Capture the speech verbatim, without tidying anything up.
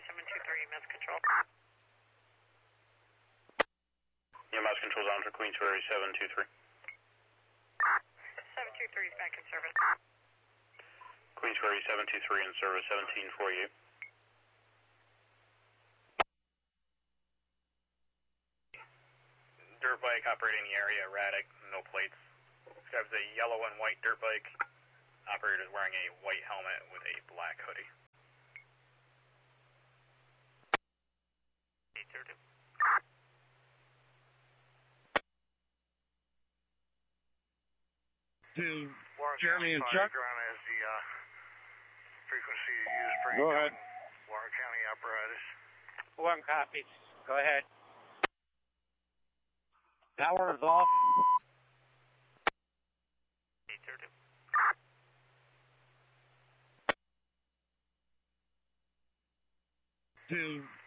seven two three, mass control. Yeah, mass control's on for Queensferry seven two three. seven two three is back in service. Queensferry seven two three in service, seventeen forty-eight. Dirt bike operating the area, erratic, no plates. Describes a yellow and white dirt bike. Operator is wearing a white helmet with a black hoodie. eight thirty. To Warren Jeremy County and Fire Chuck. Ground has the uh, frequency used for Go ahead. Warren County apparatus. One copy. Go ahead. Power is off. eight thirty. To